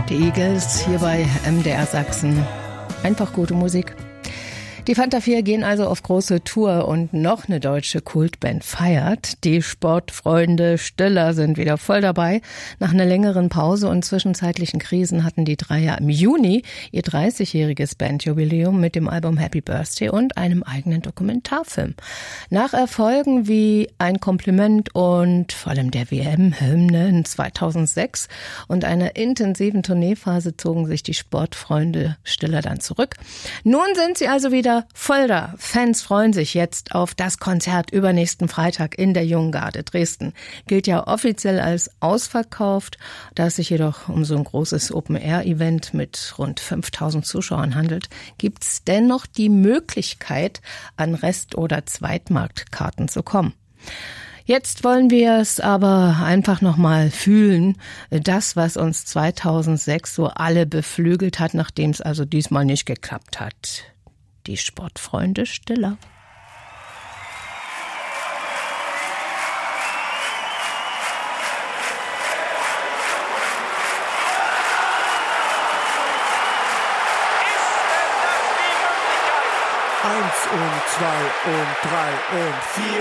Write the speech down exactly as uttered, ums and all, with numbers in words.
Die Eagles hier bei M D R Sachsen. Einfach gute Musik. Die Fanta vier gehen also auf große Tour und noch eine deutsche Kultband feiert. Die Sportfreunde Stiller sind wieder voll dabei. Nach einer längeren Pause und zwischenzeitlichen Krisen hatten die drei ja im Juni ihr dreißigjähriges Bandjubiläum mit dem Album Happy Birthday und einem eigenen Dokumentarfilm. Nach Erfolgen wie Ein Kompliment und vor allem der W M-Hymne in zweitausendsechs und einer intensiven Tourneephase zogen sich die Sportfreunde Stiller dann zurück. Nun sind sie also wieder voll da. Fans freuen sich jetzt auf das Konzert übernächsten Freitag in der Jungen Garde Dresden. Gilt ja offiziell als ausverkauft. Da es sich jedoch um so ein großes Open-Air-Event mit rund fünftausend Zuschauern handelt, gibt es dennoch die Möglichkeit, an Rest- oder Zweitmarktkarten zu kommen. Jetzt wollen wir es aber einfach nochmal fühlen, das, was uns zweitausendsechs so alle beflügelt hat, nachdem es also diesmal nicht geklappt hat. Die Sportfreunde Stiller. Eins und zwei und drei und vier.